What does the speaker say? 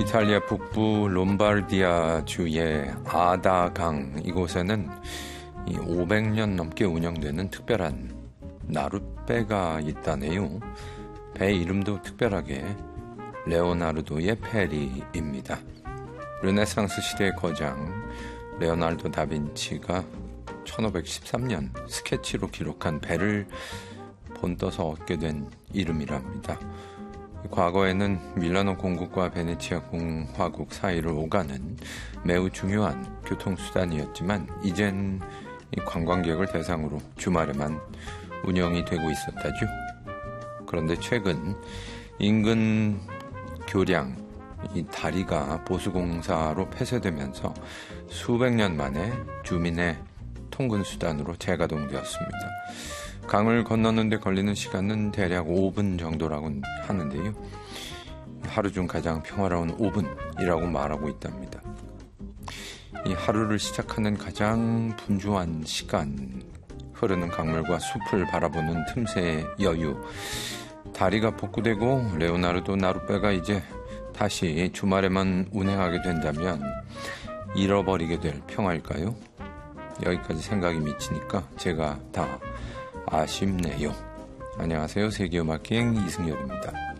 이탈리아 북부 롬바르디아 주의 아다강 이곳에는 500년 넘게 운영되는 특별한 나룻배가 있다네요. 배 이름도 특별하게 레오나르도의 페리입니다. 르네상스 시대의 거장 레오나르도 다빈치가 1513년 스케치로 기록한 배를 본떠서 얻게 된 이름이랍니다. 과거에는 밀라노 공국과 베네치아 공화국 사이를 오가는 매우 중요한 교통수단이었지만 이젠 관광객을 대상으로 주말에만 운영이 되고 있었다죠. 그런데 최근 인근 교량 이 다리가 보수공사로 폐쇄되면서 수백 년 만에 주민의 통근수단으로 재가동되었습니다. 강을 건너는데 걸리는 시간은 대략 5분 정도라고 하는데요. 하루 중 가장 평화로운 5분이라고 말하고 있답니다. 이 하루를 시작하는 가장 분주한 시간, 흐르는 강물과 숲을 바라보는 틈새의 여유, 다리가 복구되고 레오나르도 나룻배가 이제 다시 주말에만 운행하게 된다면 잃어버리게 될 평화일까요? 여기까지 생각이 미치니까 제가 다 아쉽네요. 안녕하세요. 세계음악기행 이승열입니다.